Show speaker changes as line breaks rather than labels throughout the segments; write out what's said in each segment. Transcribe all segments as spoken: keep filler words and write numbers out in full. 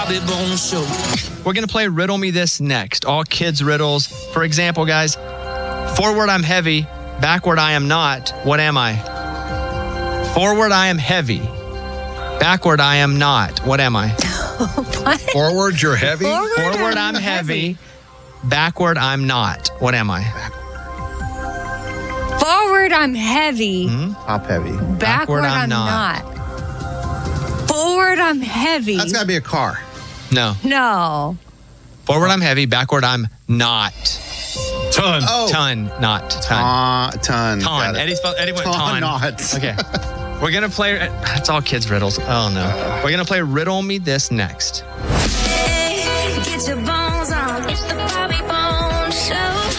Bobby Bones Show.
We're going to play Riddle Me This next. All kids' riddles. For example, guys, forward I'm heavy, backward I am not. What am I? Forward I am heavy, backward I am not. What am I?
What?
Forward you're heavy?
Forward,
Forward I'm heavy. heavy, backward I'm not. What am I?
Forward I'm heavy.
Hmm?
Top heavy.
Backward,
Backward, I'm
I'm
not.
not. Forward I'm heavy.
That's got to be a car.
No.
No.
Forward I'm heavy, backward I'm not.
Ton.
Oh.
Ton, not ton.
Uh, ton.
Ton.
Got it.
Eddie, spelled, Eddie went
Ton,
ton.
not.
Okay. We're going to play, it's all kids' riddles. Oh, no. We're going to play Riddle Me This next.
Hey, get your bones on. It's the Bobby Bones Show.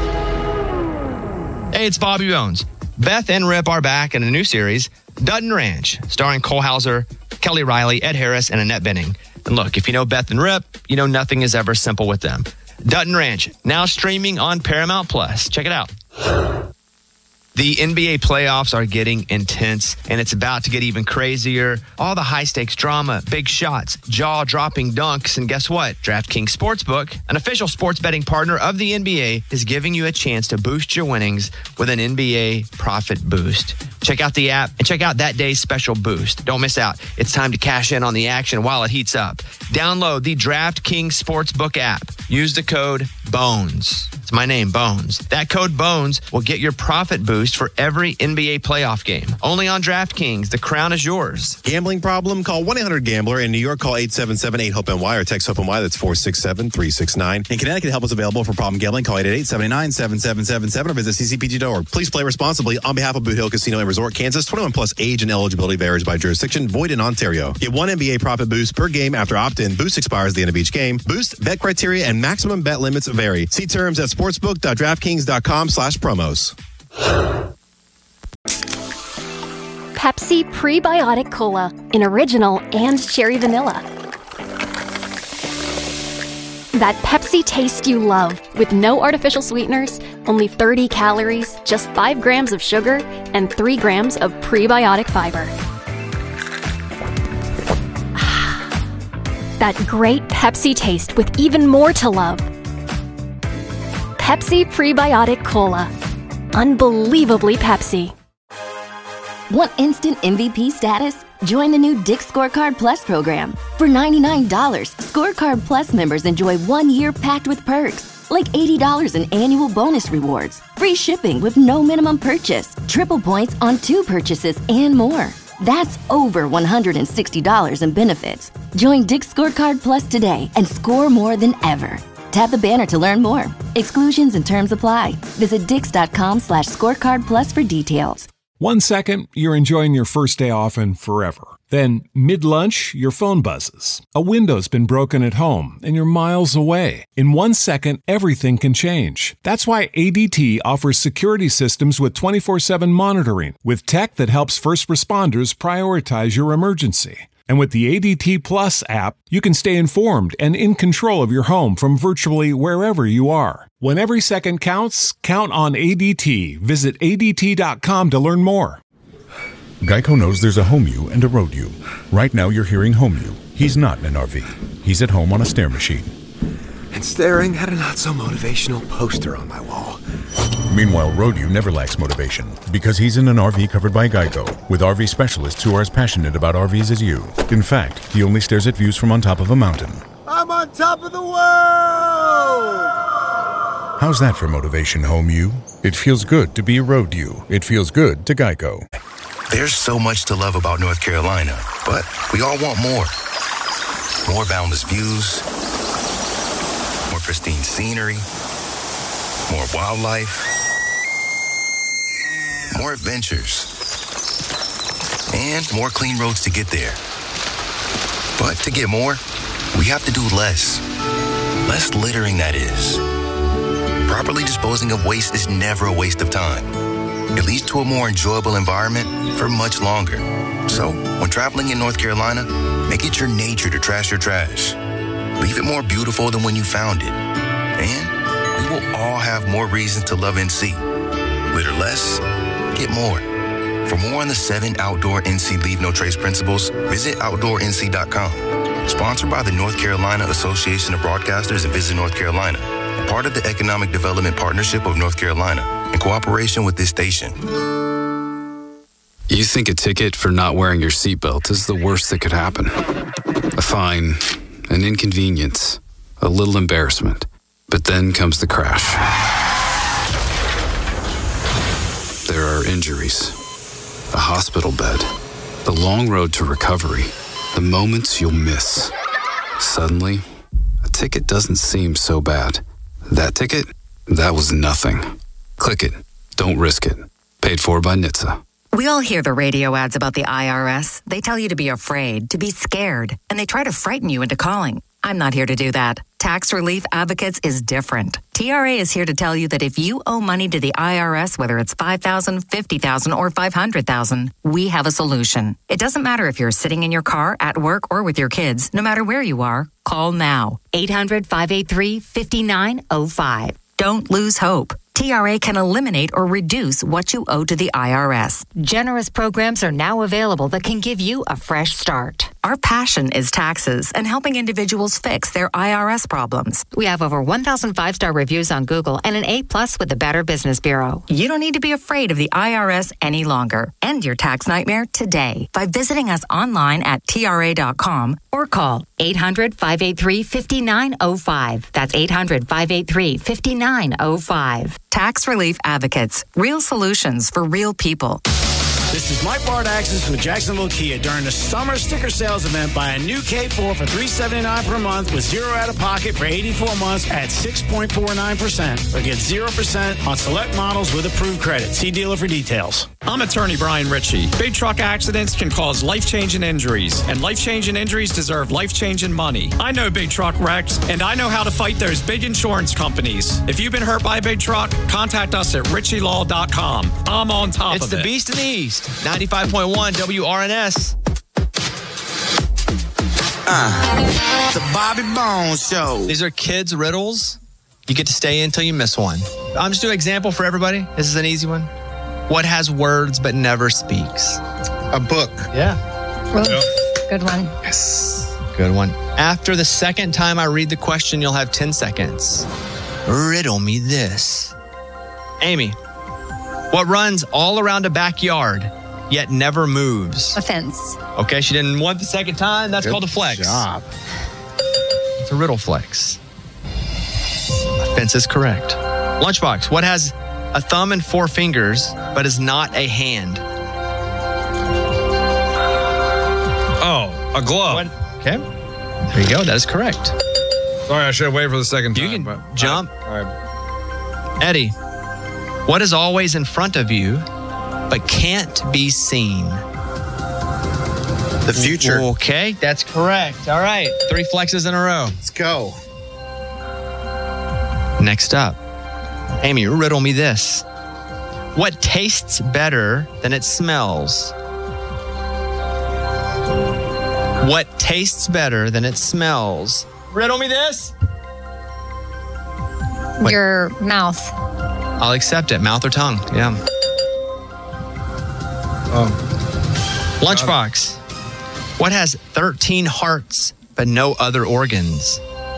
Hey, it's Bobby Bones. Beth and Rip are back in a new series, Dutton Ranch, starring Cole Hauser, Kelly Riley, Ed Harris, and Annette Bening. And look, if you know Beth and Rip, you know nothing is ever simple with them. Dutton Ranch, now streaming on Paramount Plus. Check it out. The N B A playoffs are getting intense, and it's about to get even crazier. All the high-stakes drama, big shots, jaw-dropping dunks, and guess what? DraftKings Sportsbook, an official sports betting partner of the N B A, is giving you a chance to boost your winnings with an N B A profit boost. Check out the app and check out that day's special boost. Don't miss out. It's time to cash in on the action while it heats up. Download the DraftKings Sportsbook app. Use the code BONES. It's my name, Bones. That code BONES will get your profit boost for every N B A playoff game. Only on DraftKings. The crown is yours.
Gambling problem? Call one eight hundred gambler. In New York, call eight seven seven eight hope N Y or text HOPE-NY. That's four six seven three six nine. In Connecticut, help is available for problem gambling. Call eight eight eight seven nine seven seven seven seven or visit c c p g dot org. Please play responsibly on behalf of Boot Hill Casino and Resort, Kansas. twenty-one plus age and eligibility varies by jurisdiction. Void in Ontario. Get one N B A profit boost per game after opt-in. Boost expires at the end of each game. Boost, bet criteria, and maximum bet limits vary. See terms at sportsbook dot draftkings dot com slash promos.
Pepsi Prebiotic Cola in original and cherry vanilla. That Pepsi taste you love with no artificial sweeteners, only thirty calories, just five grams of sugar, and three grams of prebiotic fiber. That great Pepsi taste with even more to love. Pepsi Prebiotic Cola. Unbelievably Pepsi.
Want instant M V P status? Join the new Dick's Scorecard Plus program. For ninety-nine dollars, Scorecard Plus members enjoy one year packed with perks, like eighty dollars in annual bonus rewards, free shipping with no minimum purchase, triple points on two purchases, and more. That's over one hundred sixty dollars in benefits. Join Dick's Scorecard Plus today and score more than ever. Tap the banner to learn more. Exclusions and terms apply. Visit dix.com slash scorecard plus for details.
One second, you're enjoying your first day off and forever. Then, mid-lunch, your phone buzzes. A window's been broken at home, and you're miles away. In one second, everything can change. That's why A D T offers security systems with twenty-four seven monitoring, with tech that helps first responders prioritize your emergency. And with the A D T Plus app, you can stay informed and in control of your home from virtually wherever you are. When every second counts, count on A D T. Visit A D T dot com to learn more.
Geico knows there's a home you and a road you. Right now you're hearing home you. He's not in an R V. He's at home on a stair machine.
And staring at a not-so-motivational poster on my wall.
Meanwhile, road you never lacks motivation because he's in an R V covered by Geico with R V specialists who are as passionate about R Vs as you. In fact, he only stares at views from on top of a mountain.
I'm on top of the world!
How's that for motivation, home you? It feels good to be a road you. It feels good to Geico.
There's so much to love about North Carolina, but we all want more. More boundless views, more pristine scenery, more wildlife, more adventures, and more clean roads to get there. But to get more, we have to do less. Less littering, that is. Properly disposing of waste is never a waste of time. It leads to a more enjoyable environment for much longer. So, when traveling in North Carolina, make it your nature to trash your trash. Leave it more beautiful than when you found it. And we will all have more reasons to love N C. Litter less, get more. For more on the seven outdoor N C Leave No Trace principles, visit outdoor N C dot com. Sponsored by the North Carolina Association of Broadcasters and Visit North Carolina. And part of the Economic Development Partnership of North Carolina in cooperation with this station.
You think a ticket for not wearing your seatbelt is the worst that could happen. A fine, an inconvenience, a little embarrassment. But then comes the crash. There are injuries, a hospital bed, the long road to recovery, the moments you'll miss. Suddenly, a ticket doesn't seem so bad. That ticket? That was nothing. Click it. Don't risk it. Paid for by N H T S A.
We all hear the radio ads about the I R S. They tell you to be afraid, to be scared, and they try to frighten you into calling. I'm not here to do that. Tax Relief Advocates is different. T R A is here to tell you that if you owe money to the I R S, whether it's five thousand dollars, fifty thousand dollars, or five hundred thousand dollars, we have a solution. It doesn't matter if you're sitting in your car, at work, or with your kids. No matter where you are, call now. eight hundred, five eight three, five nine zero five. Don't lose hope. T R A can eliminate or reduce what you owe to the I R S.
Generous programs are now available that can give you a fresh start.
Our passion is taxes and helping individuals fix their I R S problems.
We have over one thousand five-star reviews on Google and an A plus with the Better Business Bureau.
You don't need to be afraid of the I R S any longer. End your tax nightmare today by visiting us online at T R A dot com or call
eight hundred, five eight three, five nine zero five. That's eight hundred, five eight three, five nine zero five.
Tax Relief Advocates. Real solutions for real people.
This is Mike Bardaxis with Jacksonville Kia. During the summer sticker sales event, buy a new K four for three hundred seventy-nine dollars per month with zero out of pocket for eighty-four months at six point four nine percent. Or get zero percent on select models with approved credit. See dealer for details.
I'm attorney Brian Ritchie. Big truck accidents can cause life-changing injuries, and life-changing injuries deserve life-changing money. I know big truck wrecks, and I know how to fight those big insurance companies. If you've been hurt by a big truck, contact us at ritchie law dot com. I'm on top
it's
of it.
It's the Beast in the East. ninety-five point one W R N S.
Uh, the Bobby Bones Show.
These are kids' riddles. You get to stay in until you miss one. I'm just doing an example for everybody. This is an easy one. What has words but never speaks?
A book.
Yeah.
Yep. Good one.
Yes. Good one. After the second time I read the question, you'll have ten seconds. Riddle me this. Amy, what runs all around a backyard yet never moves?
A fence.
Okay, she didn't want the second time. That's
Good
called a flex.
job.
It's a riddle flex. A fence is correct. Lunchbox, what has a thumb and four fingers but is not a hand?
Oh, a glove.
What? Okay. There you go. That is correct.
Sorry, I should have waited for the second time.
You can
but,
jump.
All right. All right.
Eddie, what is always in front of you but can't be seen?
The future.
Okay, that's correct. All right, three flexes in a row.
Let's go.
Next up, Amy, riddle me this. What tastes better than it smells? What tastes better than it smells? Riddle me this. What?
Your mouth.
I'll accept it. Mouth or tongue. Yeah.
Oh.
Lunchbox. What has thirteen hearts but no other organs?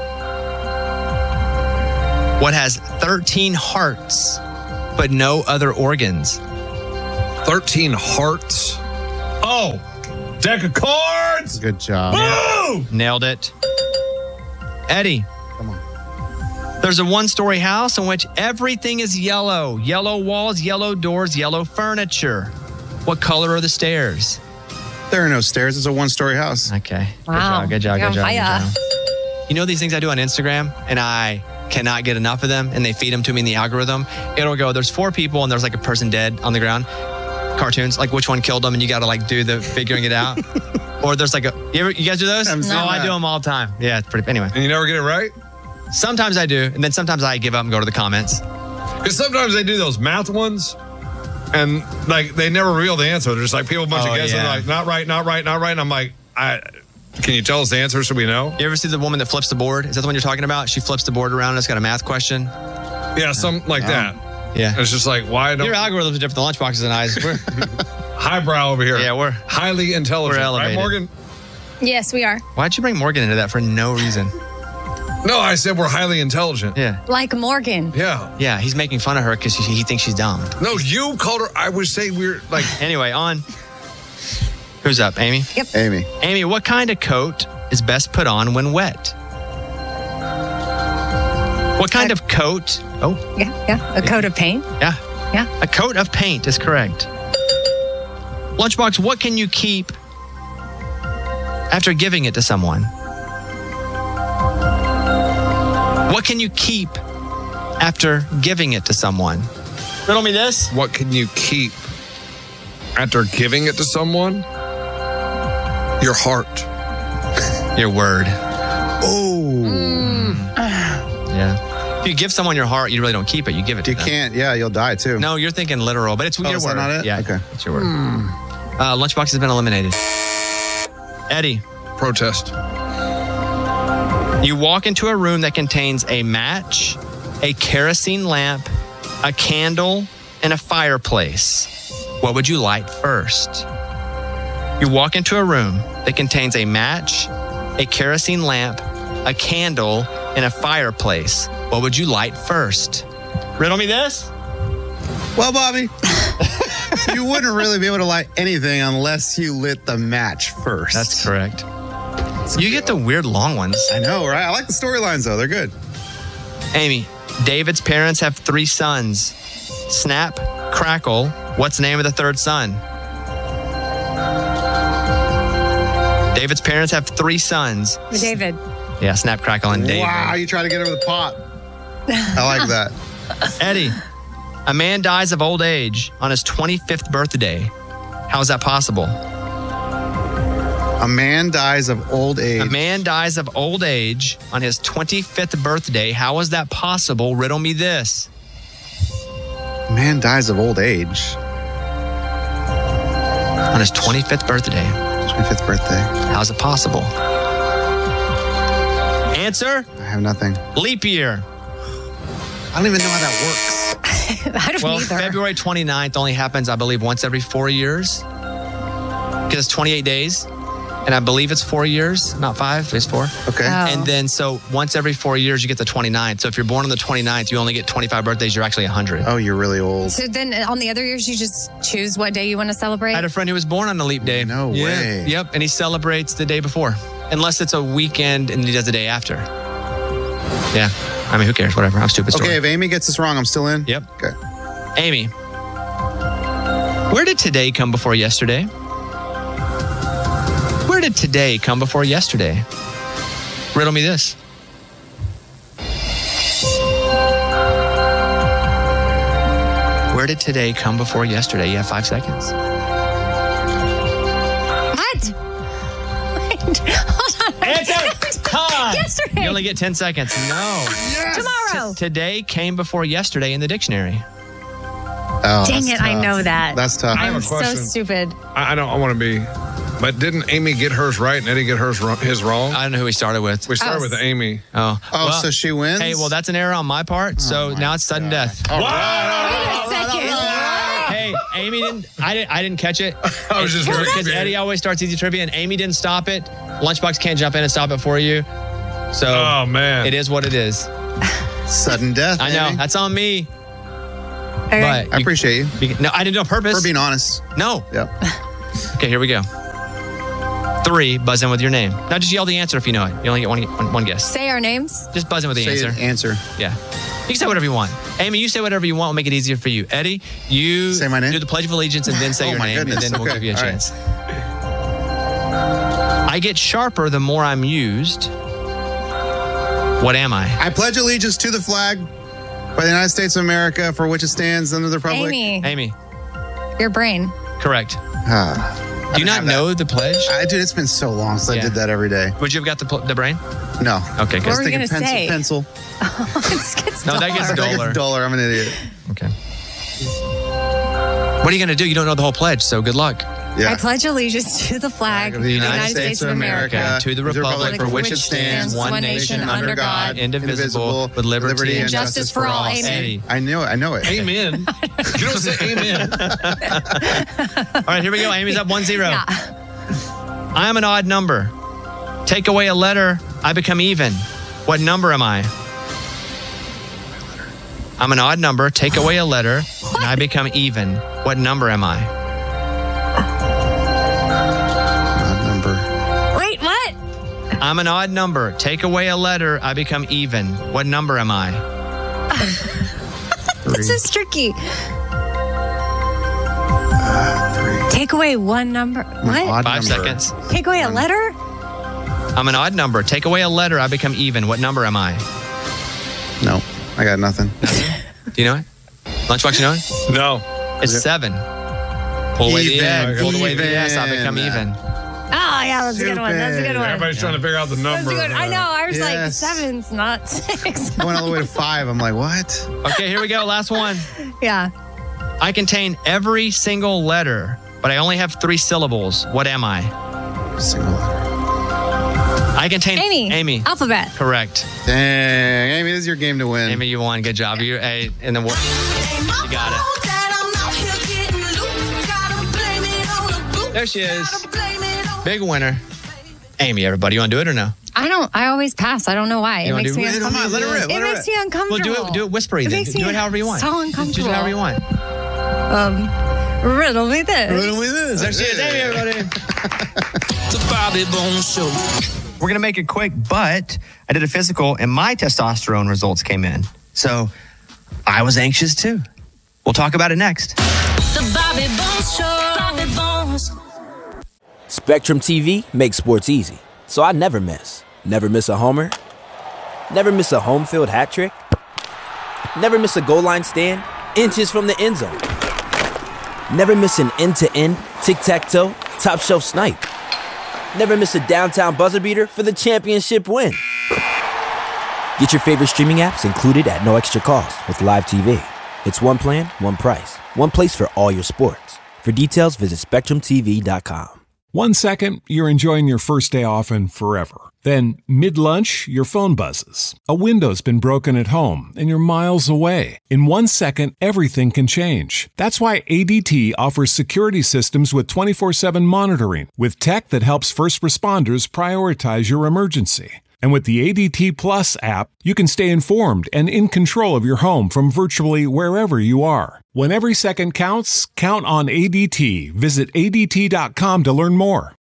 What has thirteen hearts but no other organs?
thirteen hearts. Oh, deck of cards.
Good job.
Woo!
Nailed it. Eddie.
Come on.
There's a one-story house in which everything is yellow. Yellow walls, yellow doors, yellow furniture. What color are the stairs?
There are no stairs. It's a one-story house.
Okay.
Wow.
Good job, good job, good job, good
Fire.
job. You know these things I do on Instagram, and I cannot get enough of them, and they feed them to me in the algorithm. It'll go, there's four people, and there's like a person dead on the ground. Cartoons, like which one killed them, and you got to like do the figuring it out. Or there's like a, you, ever, you guys do those?
I'm
No,
seeing
I
that.
do them all the time. Yeah, it's pretty, anyway.
And you never get it right?
Sometimes I do, and then sometimes I give up and go to the comments.
Because sometimes they do those math ones, and like they never reveal the answer. They're just like people a bunch
Oh,
of guesses,
yeah.
like not right, not right, not right. And I'm like, I can you tell us the answer so we know?
You ever see the woman that flips the board? Is that the one you're talking about? She flips the board around and it's got a math question.
Yeah, something like that.
Yeah.
And it's just like, why don't
Your algorithms are different than Lunchboxes and I's. We're,
highbrow over here?
yeah, we're
Highly intelligent.
We're
right,
elevated.
Morgan?
Yes, we are.
Why'd you bring Morgan into that for no reason?
No, I said we're highly intelligent.
Yeah.
Like Morgan.
Yeah.
Yeah, he's making fun of her because he, he thinks she's dumb.
No, you called her. I would say we're like.
Anyway, on. Who's up, Amy?
Yep.
Amy.
Amy, what kind of coat is best put on when wet? What kind of coat? Oh.
Yeah, yeah. A coat of paint.
Yeah.
Yeah.
A coat of paint is correct. Lunchbox, what can you keep after giving it to someone? What can you keep after giving it to someone? Riddle me this.
What can you keep after giving it to someone? Your heart.
Your word.
Oh.
Mm. Yeah. If you give someone your heart, you really don't keep it. You give it to
You
them.
can't. Yeah, you'll die too.
No, you're thinking literal, but it's
Oh,
your
is
word.
that not it?
Yeah,
Okay.
it's your word. Uh, Lunchbox has been eliminated. Eddie.
Protest.
You walk into a room that contains a match, a kerosene lamp, a candle, and a fireplace. What would you light first? You walk into a room that contains a match, a kerosene lamp, a candle, and a fireplace. What would you light first? Riddle me this.
Well, Bobby, you wouldn't really be able to light anything unless you lit the match first.
That's correct. You get the weird long ones.
I know, right? I like the storylines, though. They're good.
Amy, David's parents have three sons. Snap, Crackle. What's the name of the third son? David's parents have three sons.
David.
Yeah, Snap, Crackle, and David.
Wow, you try to get over the pot. I like that.
Eddie, a man dies of old age on his twenty-fifth birthday. How is that possible?
A man dies of old age.
A man dies of old age on his twenty-fifth birthday. How is that possible? Riddle me this.
A man dies of old age.
On his twenty-fifth birthday.
twenty-fifth birthday.
How's it possible? Answer?
I have nothing.
Leap year.
I don't even know how that works.
I don't
Well,
either.
February twenty-ninth only happens, I believe, once every four years. Because it's twenty-eight days. And I believe it's four years, not five, it's four.
Okay.
Oh.
And then, so once every four years, you get the twenty-ninth. So if you're born on the twenty-ninth, you only get twenty-five birthdays. You're actually one hundred.
Oh, you're really old.
So then on the other years, you just choose what day you want to celebrate?
I had a friend who was born on a leap day.
No
Yeah.
way.
Yep. And he celebrates the day before, unless it's a weekend and he does the day after. Yeah. I mean, who cares? Whatever. I'm stupid. Story.
Okay, if Amy gets this wrong, I'm still in?
Yep.
Okay.
Amy, where did today come before yesterday? Where did today come before yesterday? Riddle me this. Where did today come before yesterday? You have five seconds.
What? Wait, hold on.
Answer time.
Yesterday.
You only get ten seconds. No.
Tomorrow.
Today came before yesterday in the dictionary.
Oh,
Dang
that's
it, I
tough.
know that.
That's tough.
I have
I'm
a
so
question.
stupid.
I, I don't. I want to be. But didn't Amy get hers right and Eddie get hers wrong, his wrong?
I don't know who we started with.
We started
Oh.
with Amy.
Oh.
Oh,
Well,
so she wins?
Hey, well, that's an error on my part. So now it's sudden death.
All
Wait
right.
a second.
Hey, Amy didn't. I didn't. I didn't catch it.
I was just very
because
confused.
Eddie always starts easy trivia, and Amy didn't stop it. Lunchbox can't jump in and stop it for you. So
Oh man.
it is what it is.
Sudden death.
I know
Amy.
that's on me.
Okay.
But
I appreciate you
you, no, I didn't on purpose.
for being honest.
no.
Yep.
Okay, here we go. Three. Buzz in with your name. Now just yell the answer if you know it. You only get one, one, one guess.
Say our names.
Just buzz in with the
Say
answer.
answer.
Yeah. You can say whatever you want. Amy, you say whatever you want. We'll make it easier for you. Eddie, you
Say my name?
do the Pledge of Allegiance and then say
Oh,
your
my
name,
goodness.
and then we'll
Okay.
give you a
All right.
chance. I get sharper the more I'm used. What am I?
I pledge allegiance to the flag by the United States of America, for which it stands under the republic.
Amy,
Amy,
your brain.
correct.
Ah,
Do you not
have that.
know the pledge?
I, dude, it's been so long since
Yeah.
I did that every day.
Would you have got the, pl- the brain?
No.
Okay,
What
good.
were you
Thinking
gonna
pencil,
say?
pencil.
It gets
No, that gets
duller.
I think
Dollar.
it's dollar. I'm an idiot.
Okay. What are you going to do? You don't know the whole pledge, so good luck.
Yeah.
I pledge allegiance to the flag
of the United States of America,
to the republic for which it stands, one nation, under God, indivisible, with liberty and
justice for all. Amen.
Eddie.
I knew it. I know it.
Amen. You don't say amen.
All right, here we go. Amy's up one zero.
Yeah.
I am an odd number. Take away a letter, I become even. What number am I? I'm an odd number. Take away a letter, what? and I become even. What number am I?
Odd number.
Wait, what?
I'm an odd number. Take away a letter, I become even. What number am I?
This is tricky.
Uh, three.
Take away one number. What?
Five
number.
seconds.
Take away a letter?
I'm an odd number. Take away a letter, I become even. What number am I?
No, I got nothing.
Do you know it? Lunchbox, you know it?
No.
It's seven. Pull away the
Even,
N. Pull away the
even.
S, I become even.
Oh, yeah, that's a good one. That's a good one.
Everybody's trying to figure out the
That's
number.
a good. I know. I was like,
Yes.
seven's not six.
Going all the way to five. I'm like, what?
Okay, here we go. Last one.
Yeah.
I contain every single letter, but I only have three syllables. What am I?
Single letter.
I contain
Amy.
Amy.
Alphabet.
Correct.
Dang, Amy, this is your game to win.
Amy, you won. Good job. You a and then what? You got it. There she is. Big winner. Amy, everybody, you want to do it or no?
I don't. I always pass. I don't know why.
You
It
wanna
makes
do
me
it?
uncomfortable.
Come on, let it rip, let
it
it
makes me uncomfortable.
Well, do it. Do it whispery
It
then.
makes
Do
me
it however you want.
so
Choose
uncomfortable.
it however you want.
Um, riddle me this.
Riddle me this.
There she is. Amy, everybody.
The Bobby Bones Show.
We're going to make it quick, but I did a physical and my testosterone results came in. So I was anxious too. We'll talk about it next.
The Bobby Bones Show. Bobby Bones.
Spectrum T V makes sports easy, so I never miss. Never miss a homer. Never miss a home field hat trick. Never miss a goal line stand, inches from the end zone. Never miss an end-to-end, tic-tac-toe, top-shelf snipe. Never miss a downtown buzzer beater for the championship win. Get your favorite streaming apps included at no extra cost with Live T V. It's one plan, one price, one place for all your sports. For details, visit spectrum t v dot com.
One second, you're enjoying your first day off and forever. Then, mid-lunch, your phone buzzes. A window's been broken at home and you're miles away. In one second, everything can change. That's why A D T offers security systems with twenty-four seven monitoring, with tech that helps first responders prioritize your emergency. And with the A D T Plus app, you can stay informed and in control of your home from virtually wherever you are. When every second counts, count on A D T. Visit A D T dot com to learn more.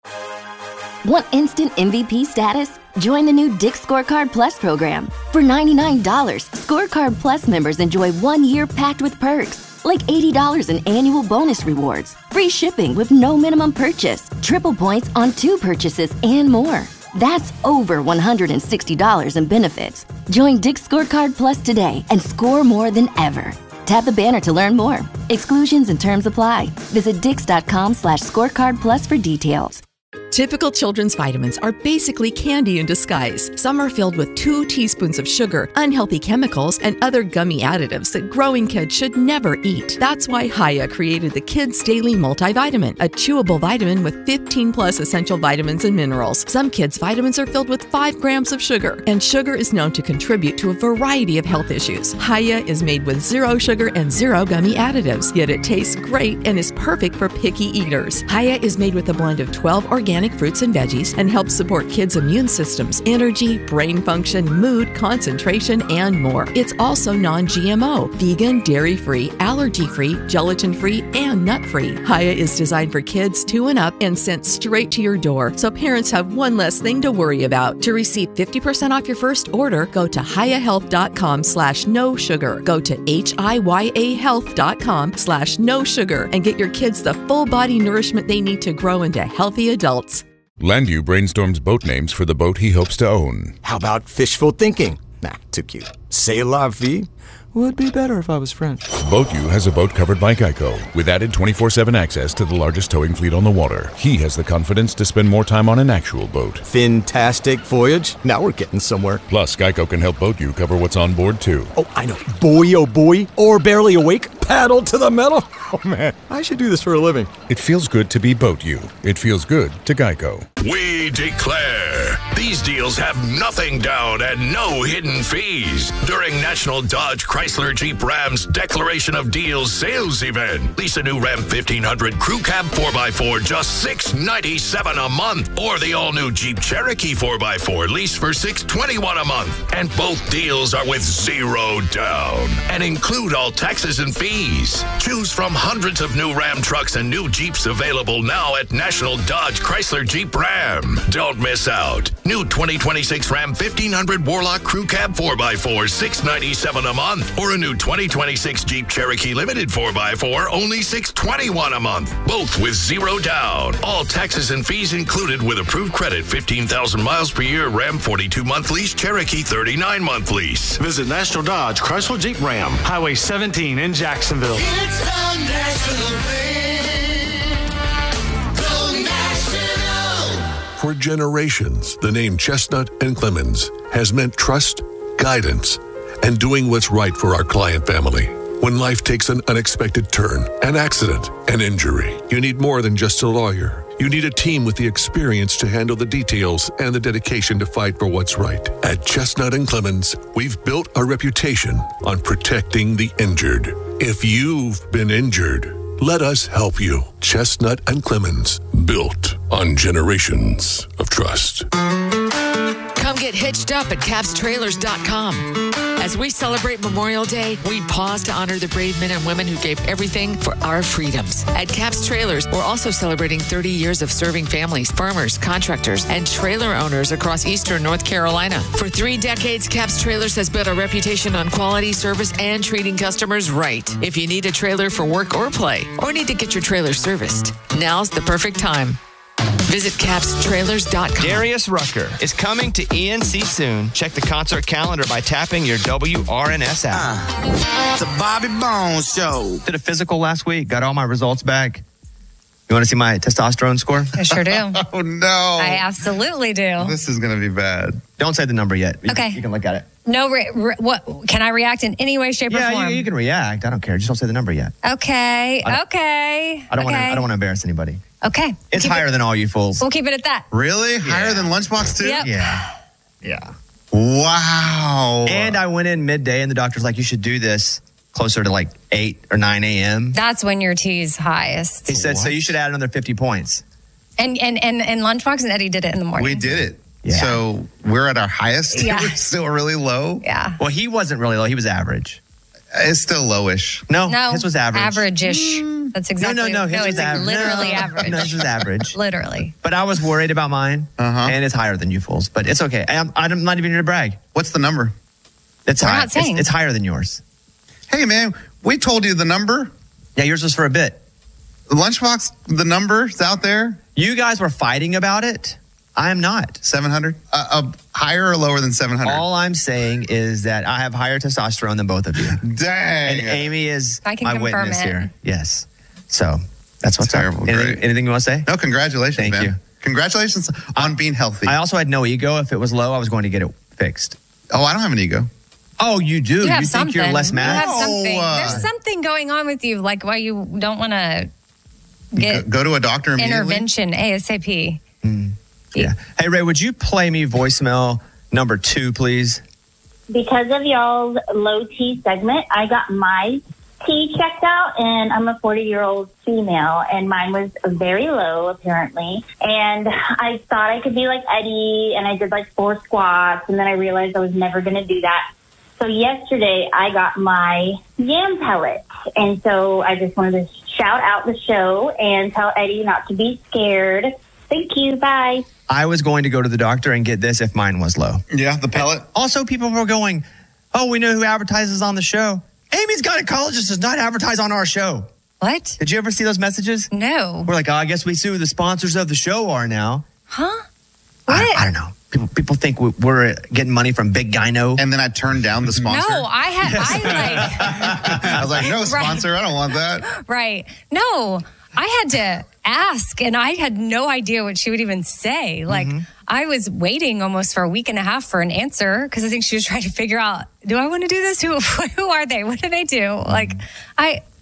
Want instant M V P status? Join the new Dick's Scorecard Plus program. For ninety-nine dollars, Scorecard Plus members enjoy one year packed with perks, like eighty dollars in annual bonus rewards, free shipping with no minimum purchase, triple points on two purchases, and more. That's over one hundred sixty dollars in benefits. Join Dick's Scorecard Plus today and score more than ever. Tap the banner to learn more. Exclusions and terms apply. Visit dix.com slash scorecard plus for details.
Typical children's vitamins are basically candy in disguise. Some are filled with two teaspoons of sugar, unhealthy chemicals, and other gummy additives that growing kids should never eat. That's why Hiya created the Kids Daily Multivitamin, a chewable vitamin with fifteen plus essential vitamins and minerals. Some kids' vitamins are filled with five grams of sugar, and sugar is known to contribute to a variety of health issues. Hiya is made with zero sugar and zero gummy additives, yet it tastes great and is perfect for picky eaters. Hiya is made with a blend of twelve organic fruits and veggies and helps support kids' immune systems, energy, brain function, mood, concentration, and more. It's also non-G M O, vegan, dairy-free, allergy-free, gelatin-free, and nut-free. Hiya is designed for kids two and up and sent straight to your door, so parents have one less thing to worry about. To receive fifty percent off your first order, go to hiyahealth.com slash no sugar. Go to H-I-Y-A health.com slash no sugar and get your kids the full body nourishment they need to grow into healthy adults.
Landu brainstorms boat names for the boat he hopes to own.
How about fishful thinking? Nah, too cute. C'est la vie? Would be better if I was French.
BoatU has a boat covered by Geico, with added twenty-four seven access to the largest towing fleet on the water. He has the confidence to spend more time on an actual boat.
Fantastic voyage. Now we're getting somewhere.
Plus, Geico can help BoatU cover what's on board, too.
Oh, I know. Boy, oh boy, or barely awake. paddle to the metal? Oh, man. I should do this for a living.
It feels good to be Boat You. It feels good to Geico.
We declare these deals have nothing down and no hidden fees during National Dodge Chrysler Jeep Ram's Declaration of Deals sales event. Lease a new Ram fifteen hundred Crew Cab four by four just six hundred ninety-seven dollars a month, or the all-new Jeep Cherokee four by four lease for six hundred twenty-one dollars a month. And both deals are with zero down and include all taxes and fees. Choose from hundreds of new Ram trucks and new Jeeps available now at National Dodge Chrysler Jeep Ram. Don't miss out. New twenty twenty-six Ram fifteen hundred Warlock Crew Cab four by four, six hundred ninety-seven dollars a month, or a new twenty twenty-six Jeep Cherokee Limited four by four, only six hundred twenty-one dollars a month. Both with zero down. All taxes and fees included with approved credit. fifteen thousand miles per year. Ram forty-two month lease. Cherokee thirty-nine month lease.
Visit National Dodge Chrysler Jeep Ram, Highway seventeen in Jacksonville.
It's a national thing. Go national.
For generations, the name Chestnut and Clemens has meant trust, guidance, and doing what's right for our client family. When life takes an unexpected turn, an accident, an injury, you need more than just a lawyer. You need a team with the experience to handle the details and the dedication to fight for what's right. At Chestnut and Clemens, we've built a reputation on protecting the injured. If you've been injured, let us help you. Chestnut and Clemens, built on generations of trust.
Come get hitched up at Cabs Trailers dot com. As we celebrate Memorial Day, we pause to honor the brave men and women who gave everything for our freedoms. At Cabs Trailers, we're also celebrating thirty years of serving families, farmers, contractors, and trailer owners across eastern North Carolina. For three decades, Cabs Trailers has built a reputation on quality service and treating customers right. If you need a trailer for work or play, or need to get your trailer serviced, now's the perfect time. Visit Cabs Trailers dot com.
Darius Rucker is coming to E N C soon. Check the concert calendar by tapping your W R N S app.
Uh, it's a Bobby Bones show.
Did a physical last week. Got all my results back. You want to see my testosterone score?
I sure do.
Oh, no.
I absolutely do.
This is going to be bad.
Don't say the number yet. You,
Okay.
You can look at it.
No, re- re- what can I react in any way, shape, or
Yeah,
form?
you, you can react. I don't care. Just don't say the number yet.
Okay.
I don't-
Okay.
I don't want to.
okay.
I don't want to embarrass anybody.
Okay.
It's
Keep
higher
it-
than all you fools.
We'll keep it at that.
Really? Higher than Lunchbox, too?
Yep.
Yeah. Yeah.
Wow.
And I went in midday, and the doctor's like, "You should do this closer to like eight or nine a.m."
That's when your T's highest.
He said, "So you should add another fifty points."
And and and and Lunchbox and Eddie did it in the morning.
We did it. So we're at our highest.
Yeah.
We're still really low.
Yeah.
Well, he wasn't really low. He was average.
It's still lowish.
No,
No,
his was average.
Average-ish. That's exactly.
no, no, his was
it's like
average.
literally
No.
average.
No, his was average.
Literally.
But I was worried about mine,
Uh-huh.
and it's higher than you fools. But it's okay. I'm, I'm not even here to brag.
What's the number?
It's
We're
high.
not saying.
It's, it's higher than yours.
Hey, man, we told you the number.
Yeah, yours was for a bit.
Lunchbox, the number's out there.
You guys were fighting about it. I am not.
seven hundred? Uh, uh, higher or lower than seven hundred?
All I'm saying is that I have higher testosterone than both of you.
Dang.
And Amy is
I can
my
confirm
witness
it.
here. Yes. So that's what's
Terrible.
up. Anything,
Great.
anything you want to say?
No, congratulations,
Thank
man.
you.
Congratulations on being healthy.
I also had no ego. If it was low, I was going to get it fixed.
oh, I don't have an ego.
Oh, you do?
You have
think
something.
you're less mad?
You have something.
No, uh,
There's something going on with you, like why you don't want to get
Go, go to a doctor immediately.
intervention ASAP.
Yeah. Hey, Ray, would you play me voicemail number two, please?
Because of y'all's low T segment, I got my T checked out, and I'm a forty-year-old female, and mine was very low, apparently. And I thought I could be like Eddie, and I did like four squats, and then I realized I was never going to do that. So yesterday, I got my yam pellet, and so I just wanted to shout out the show and tell Eddie not to be scared. Thank you. Bye.
I was going to go to the doctor and get this if mine was low.
Yeah, the pellet.
And also, people were going, oh, we know who advertises on the show. Amy's gynecologist does not advertise on our show.
What?
Did you ever see those messages?
No.
We're like, oh, I guess we see who the sponsors of the show are now.
Huh?
I,
What?
I don't know. People, people think we- we're getting money from Big Gyno.
And then I turned down the sponsor.
No, I had, I
I was like, no
Right.
sponsor. I don't want that.
like, right. No, I had to ask, and I had no idea what she would even say. Like, I was waiting almost for a week and a half for an answer because I think she was trying to figure out, do I want to do this? Who, who are they? What do they do? Like, I,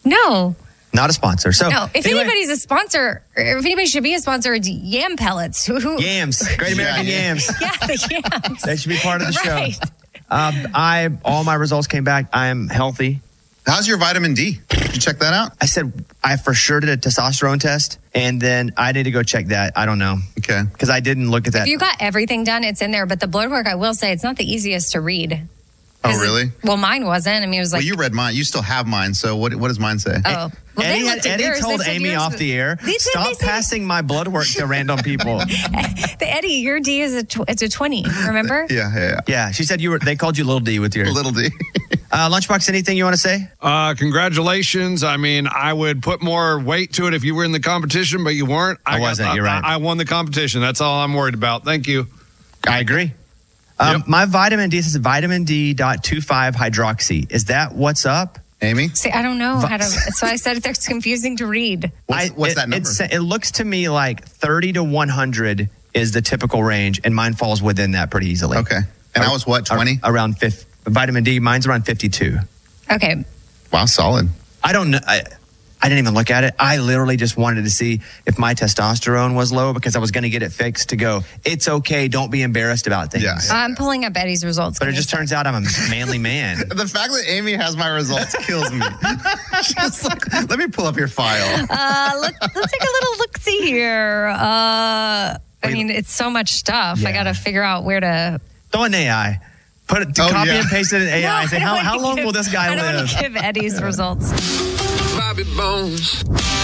No.
Not a sponsor. So
no, if
anyway,
anybody's a sponsor, or if anybody should be a sponsor, it's Yam Pellets. Who, who,
Yams, Great American
yeah,
Yams.
Yeah, the yams.
They should be part of the
Right.
show. Um, I all my results came back. I am healthy.
How's your vitamin D? Did you check that out?
I said I for sure did a testosterone test, and then I need to go check that. I don't know.
Okay.
Because I didn't look at that.
If you got everything done, it's in there. But the blood work, I will say, it's not the easiest to read.
Oh, really?
Well, mine wasn't. I mean, it was like.
Well, you read mine. You still have mine. So what? What does mine say?
Oh. Well,
Eddie,
they
had,
looked at
Eddie
yours. They
told
said
Amy
yours
off
was-
the air,
They said-
stop
they said-
passing my blood work to random people.
The Eddie, your D is a tw- it's a twenty. Remember?
Yeah, yeah, yeah.
Yeah, she said you were. They called you Little D with your
Little D.
uh, Lunchbox. Anything you want to say?
Uh, congratulations. I mean, I would put more weight to it if you were in the competition, but you weren't.
I wasn't,
got-
you're right.
I, I won the competition. That's all I'm worried about. Thank you.
I agree. Um, My vitamin D says vitamin D dot two five hydroxy. Is that what's up,
Amy?
See, I don't know how to. So I said it's confusing to read.
I,
what's
it,
that number?
it's- It looks to me like thirty to one hundred is the typical range, and mine falls within that pretty easily.
Okay. And I was what, twenty?
Around fifty. Vitamin D, mine's around fifty-two.
Okay.
Wow, solid.
I don't know. I, I didn't even look at it. I literally just wanted to see if my testosterone was low because I was going to get it fixed to go, it's okay. Don't be embarrassed about things.
Yeah.
I'm pulling up Eddie's results.
But it just turns out I'm a manly man.
The fact that Amy has my results kills me. She's like, let me pull up your file.
Uh, let, let's take a little look-see here. Uh, I mean, it's so much stuff. I got to figure out where to.
Throw an A I. Put it,
Oh,
copy
yeah.
and paste it in A I.
No,
and say,
I don't
how,
wanna
how long
give-
will this guy
I don't
live?
want to give Eddie's results.
Bobby Bones.